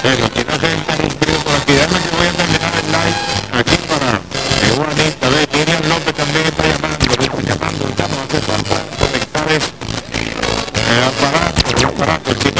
Bueno, que no se ha interrumpido por aquí. Déjame que voy a terminar el live aquí para Juanita. A ver, Miriam López también está llamando, estamos hace falta conectar el aparato, el aparato, el